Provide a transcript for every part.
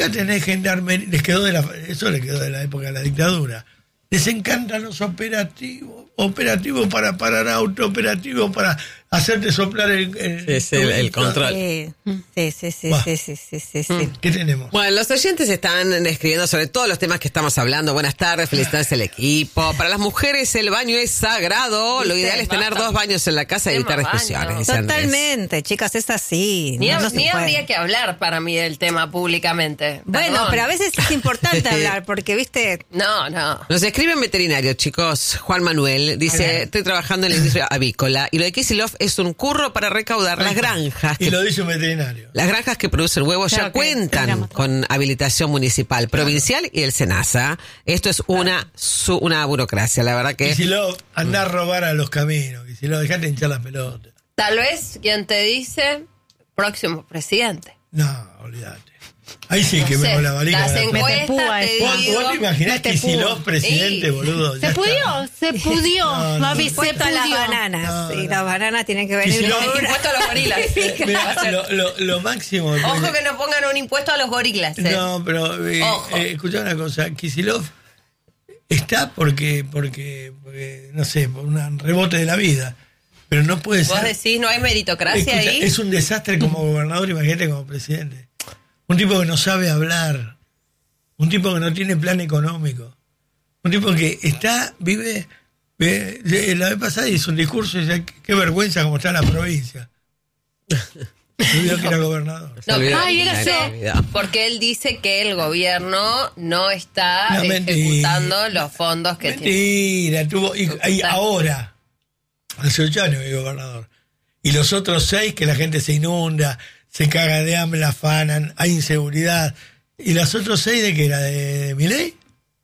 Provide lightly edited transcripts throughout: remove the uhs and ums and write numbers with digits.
Acá tenés gendarmería, eso les quedó de la época de la dictadura. Les encantan los operativos para parar auto, operativos para hacerte soplar el control. Sí. ¿Qué tenemos? Bueno, los oyentes están escribiendo sobre todos los temas que estamos hablando. Buenas tardes, felicidades al equipo. Para las mujeres el baño es sagrado. Lo ideal es tener 2 baños en la casa y evitar discusiones. Dice Andrés. Totalmente, chicas, es así. Ni habría que hablar para mí del tema públicamente. Bueno, Perdón. pero a veces es importante hablar, porque, viste... No. Nos escriben veterinarios, chicos. Juan Manuel dice, estoy trabajando en la industria avícola y lo de Kicillof es un curro para recaudar las granjas. Y lo dice un veterinario. Las granjas que producen huevos ya cuentan con habilitación municipal, provincial y el SENASA. Esto es una burocracia, la verdad que... Kicillof, andá a robar a los caminos. Kicillof, dejate hinchar las pelotas. Tal vez quien te dice próximo presidente. No, olvídate. Ahí sí que me la valija. Las de la encuestas te ¿Vos te imaginás Kicillof presidente, Sí. boludo? Se pudió, No, Mavi, se Impuesto a las pudió. bananas. No, Sí, no. las bananas tienen que venir. Impuesto a los gorilas. Mirá, lo máximo... Ojo que no pongan un impuesto a los gorilas. No, pero Ojo. escuchá una cosa, Kicillof está porque no sé, por un rebote de la vida, pero no puede Vos ser. decís, no hay meritocracia Escucha, ahí. es un desastre como gobernador, imagínate como presidente. Un tipo que no sabe hablar, un tipo que no tiene plan económico, un tipo que vive, la vez pasada hizo un discurso y decía, qué vergüenza como está la provincia. Olvidó que era gobernador. No, pero Ay, era dice, eso. porque él dice que el gobierno no está No, mentira. ejecutando los fondos que tiene. Mentira, y ahora, hace 8 años que es gobernador. Y los otros 6 que la gente se inunda, se caga de hambre, la afanan, hay inseguridad. ¿Y los otros 6 de qué era? ¿De Milei?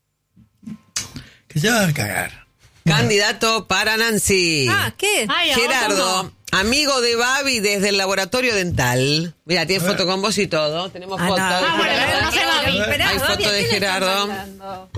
Que se van a cagar. Candidato para Nancy. ¿Qué? Ay, Gerardo, amigo de Babi desde el laboratorio dental. Mira, tiene foto con vos y todo. Tenemos foto. bueno, no se va a ver. Hay foto de Gerardo.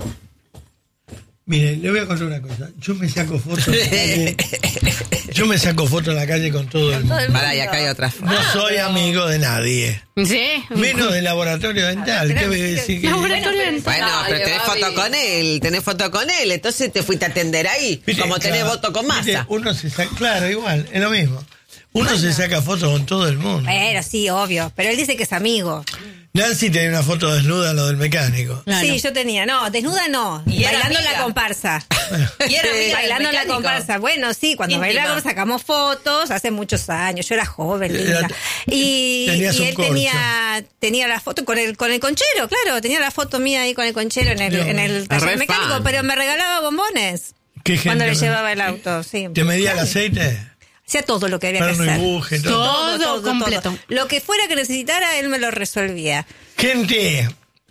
Mire, le voy a contar una cosa. Yo me saco fotos en la calle. Yo me saco fotos en la calle con todo el mundo. Pará, y acá hay otra foto. No soy amigo de nadie. Sí. Menos del laboratorio dental. ¿Qué voy a decir? Laboratorio dental. Bueno, pero Dale, tenés Babi. foto con él, entonces te fuiste a atender ahí, ¿Viste? como tenés Claro, voto con ¿viste? masa. Uno se saca, claro, igual, es lo mismo. Uno se saca fotos con todo el mundo. Bueno, sí, obvio. Pero él dice que es amigo. Nancy tenía una foto desnuda en lo del mecánico. Claro. Sí, yo tenía. No, desnuda no. Y era Bailando amiga. la comparsa. Y era amiga del Bailando la mecánico. comparsa. Bueno, sí, cuando Íntima. bailábamos sacamos fotos hace muchos años. Yo era joven, linda. Y Tenías un él corcho. tenía la foto con el conchero, claro. Tenía la foto mía ahí con el conchero en el taller Re mecánico, fan. pero me regalaba bombones. ¿Qué gente, Cuando le no? llevaba el auto, sí. ¿Te medía el aceite? Hacía todo lo que había que Perno y hacer. buje, todo. Todo completo. Lo que fuera que necesitara, él me lo resolvía. Gente,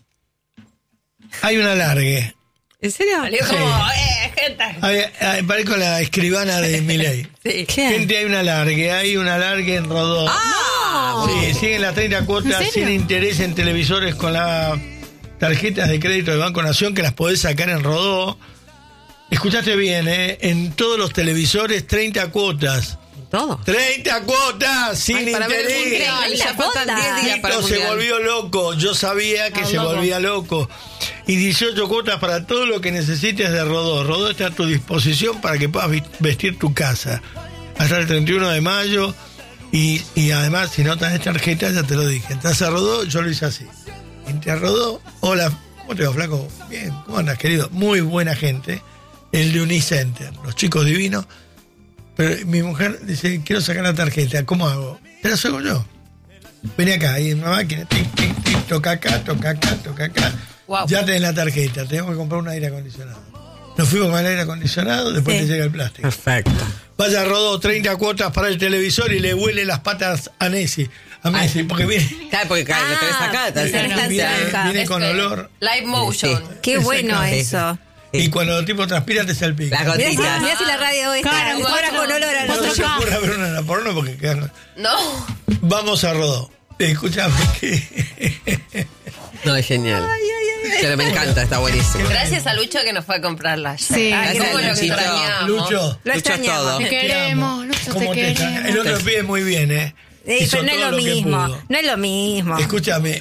hay un alargue. ¿En serio? Salió como, gente. Parezco la escribana de Milei. Sí. Gente, hay un alargue en Rodó. Sí, siguen las 30 cuotas ¿En serio? sin interés en televisores con las tarjetas de crédito de Banco Nación que las podés sacar en Rodó. Escuchaste bien, en todos los televisores 30 cuotas. Todo. 30 cuotas sin Ay, para ver el interés. mundial, ya faltan 10 días para el Tito se mundial. volvió loco, yo sabía que se volvía loco. Y 18 cuotas para todo lo que necesites de Rodó. Rodó está a tu disposición para que puedas vestir tu casa. Hasta el 31 de mayo. Y además, si no tenés tarjeta, ya te lo dije. Entras a Rodó, yo lo hice así. Entré a Rodó, hola, ¿cómo te va, flaco? Bien, ¿cómo andas, querido? Muy buena gente. El de Unicenter, los chicos divinos. Pero mi mujer dice, quiero sacar la tarjeta, ¿cómo hago? Te la saco yo. Vení acá, ahí en una máquina, tic, tic, tic, toca acá, toca acá, toca acá. Wow. Ya tenés la tarjeta, tenemos que comprar un aire acondicionado. Nos fuimos con el aire acondicionado, después Sí. te llega el plástico. Perfecto. Vaya, Rodó 30 cuotas para el televisor y le huele las patas a Messi. A Messi, porque viene, Claro, porque lo tenés acá, está pero cerca. está cerca. viene con olor. Live motion. Qué bueno Sí. eso. Sí. Y cuando el tipo transpira te salpica. Las Mirá gotitas. si la radio está Claro, fuera con olor a No Otro se acá. ocurra ver una porno porque quedan... No. Vamos a Rodó. Escúchame que... No, es genial. Pero me encanta, está buenísimo. Gracias a Lucho que nos fue a comprarla. Sí, ¿Cómo lo gracias, Luchito. extrañamos? Lucho, Lo Lucho extrañamos. todo. Te te queremos, amo. Lucho, ¿Cómo te extraño? queremos. El otro pide muy bien, Sí, Hizo pero no es todo lo que mismo. pudo. No es lo mismo. Escúchame,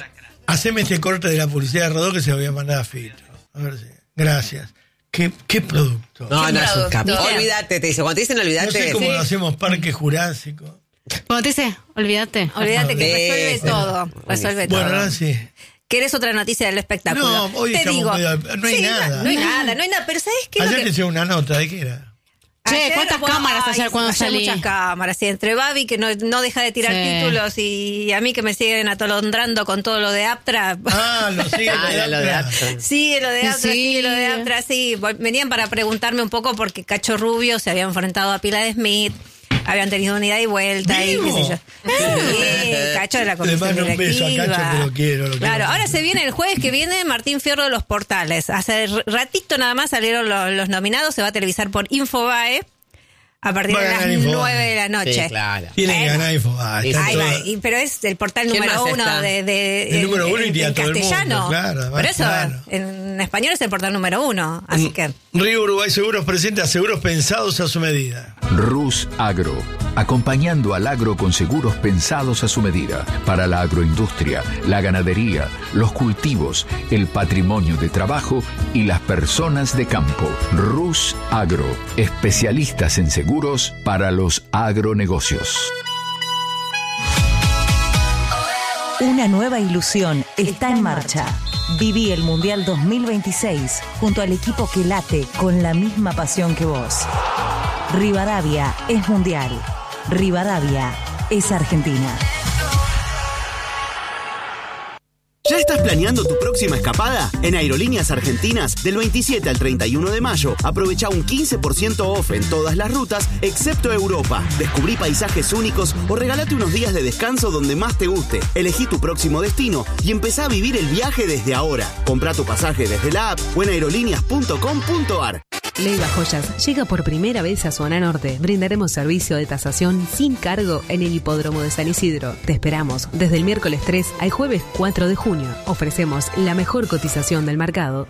haceme este corte de la publicidad de Rodó que se lo voy a mandar a Fito. A ver si. Gracias. ¿Qué producto? No, es un producto. capo. ¿Viste? Olvídate, te dice. Cuando te dicen No olvídate. sé cómo lo hacemos Parque Jurásico. Cuando te dice, olvídate. Olvídate que resuelve Eso. todo. Resuelve todo. Bueno, ahora sí. ¿Querés otra noticia del espectáculo? No, hoy te estamos digo. medio- no hay nada. No hay nada. Pero ¿sabes qué? Ayer te hicieron una nota, ¿de qué era? Che, ¿cuántas cámaras ayer cuando salí? Muchas cámaras, sí, entre Babi que no deja de tirar Sí. títulos y a mí que me siguen atolondrando con todo lo de Aptra. Lo sigue. Lo de Aptra. Sigue lo de Aptra, Sí. sigue lo de Aptra, sí. Venían para preguntarme un poco porque Cacho Rubio se había enfrentado a Pila de Smith, habían tenido una ida y vuelta y qué ¿Vivo? sé yo. Sí, Cacho de la comisión Le mando un beso a directiva. Cacho, que lo quiero. Claro, ahora se viene el jueves que viene Martín Fierro de los Portales. Hace ratito nada más salieron los nominados, se va a televisar por Infobae a partir Va a de las ganar Infobae. 9 de la noche. Sí, claro. Tiene que Bueno. ganar Infobae. Sí, está Ahí todo- va, pero es el portal ¿Quién número más 1 está? El número uno y en tira todo el mundo, castellano. claro, además, Por eso claro. en español es el portal número 1. Así que Río Uruguay Seguros presenta seguros pensados a su medida. Rus Agro, acompañando al agro con seguros pensados a su medida, para la agroindustria, la ganadería, los cultivos, el patrimonio de trabajo y las personas de campo. Rus Agro, especialistas en seguros para los agronegocios. Una nueva ilusión está en marcha. Viví el Mundial 2026 junto al equipo que late con la misma pasión que vos. Rivadavia es Mundial. Rivadavia es Argentina. ¿Ya estás planeando tu próxima escapada? En Aerolíneas Argentinas, del 27 al 31 de mayo, aprovecha un 15% off en todas las rutas, excepto Europa. Descubrí paisajes únicos o regalate unos días de descanso donde más te guste. Elegí tu próximo destino y empezá a vivir el viaje desde ahora. Comprá tu pasaje desde la app o en aerolíneas.com.ar. Leiva Joyas llega por primera vez a Zona Norte. Brindaremos servicio de tasación sin cargo en el hipódromo de San Isidro. Te esperamos desde el miércoles 3 al jueves 4 de junio. Ofrecemos la mejor cotización del mercado.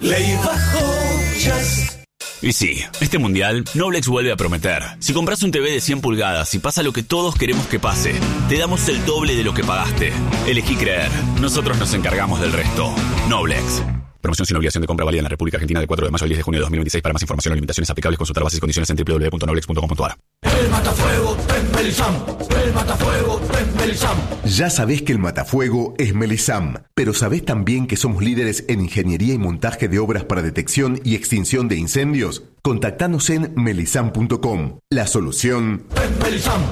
Y sí, este mundial, Noblex vuelve a prometer. Si compras un TV de 100 pulgadas y pasa lo que todos queremos que pase, te damos el doble de lo que pagaste. Elegí creer. Nosotros nos encargamos del resto. Noblex. Promoción sin obligación de compra válida en la República Argentina de 4 de mayo al 10 de junio de 2026. Para más información o limitaciones aplicables, consultar bases y condiciones en www.noblex.com.ar. El matafuego es Melisam. El matafuego es Melisam. Ya sabés que el matafuego es Melisam, pero ¿sabés también que somos líderes en ingeniería y montaje de obras para detección y extinción de incendios? Contactanos en melisam.com. La solución Es Melisam.